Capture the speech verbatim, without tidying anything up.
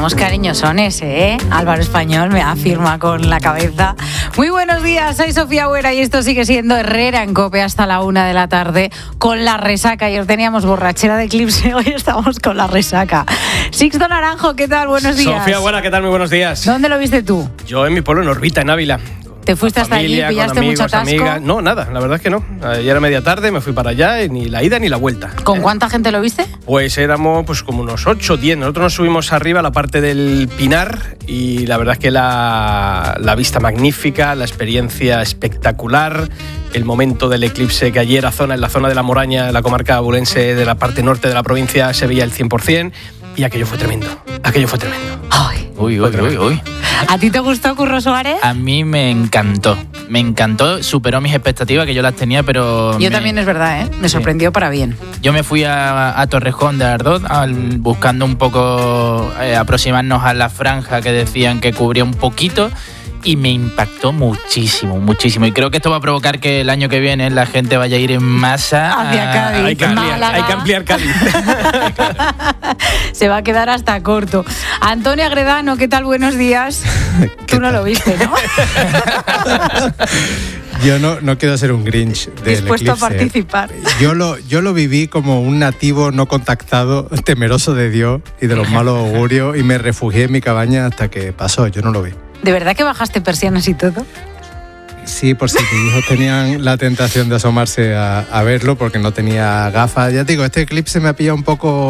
Somos cariñosones, ¿eh? Álvaro Español me afirma con la cabeza. Muy buenos días, soy Sofía Buera y esto sigue siendo Herrera en COPE hasta la una de la tarde con la resaca. Ayer teníamos borrachera de Eclipse, hoy estamos con la resaca. Sixto Naranjo, ¿qué tal? Buenos días. Sofía Buera, ¿qué tal? Muy buenos días. ¿Dónde lo viste tú? Yo en mi pueblo, en Orbita, en Ávila. ¿Te fuiste hasta familia, allí? ¿Pillaste amigos, mucho atasco? Amigas. No, nada, la verdad es que no. Ayer era media tarde, me fui para allá y ni la ida ni la vuelta. ¿Con cuánta gente lo viste? Pues éramos pues como unos ocho, diez. Nosotros nos subimos arriba a la parte del Pinar y la verdad es que la, la vista magnífica, la experiencia espectacular, el momento del eclipse que ayer a zona, en la zona de la Moraña, en la comarca abulense de la parte norte de la provincia, se veía el cien por ciento y aquello fue tremendo. Aquello fue tremendo. Ay. Uy, uy, uy, uy. ¿A ti te gustó, Curro Suárez? A mí me encantó. Me encantó, superó mis expectativas, que yo las tenía, pero... Yo me... también, es verdad, ¿eh? Me sorprendió sí. para bien. Yo me fui a, a Torrejón de Ardoz al, buscando un poco eh, aproximarnos a la franja que decían que cubría un poquito y me impactó muchísimo, muchísimo. Y creo que esto va a provocar que el año que viene la gente vaya a ir en masa hacia Cádiz. Hay que ampliar, hay que ampliar Cádiz. Se va a quedar hasta corto. Antonio Agredano, ¿qué tal? Buenos días. Tú no lo viste, ¿no? Yo no, no quiero ser un Grinch del dispuesto eclipse. a participar. Yo lo, yo lo viví como un nativo no contactado, temeroso de Dios y de los malos augurios, y me refugié en mi cabaña hasta que pasó. Yo no lo vi. ¿De verdad que bajaste persianas y todo? Sí, por si mis hijos tenían la tentación de asomarse a, a verlo porque no tenía gafas. Ya te digo, este eclipse me ha pillado un poco